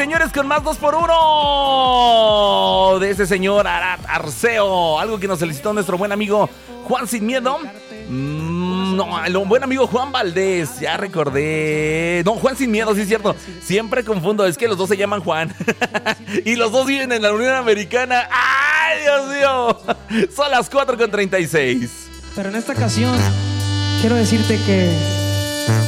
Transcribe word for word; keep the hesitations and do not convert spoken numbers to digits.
señores, con más dos por uno de ese señor Arat Arceo. Algo que nos solicitó nuestro buen amigo Juan Sin Miedo. Mm, no, el buen amigo Juan Valdés, ya recordé. No, Juan Sin Miedo, sí es cierto. Siempre confundo, es que los dos se llaman Juan. Y los dos viven en la Unión Americana. ¡Ay, Dios mío! Son las cuatro con treinta y seis. Pero en esta ocasión quiero decirte que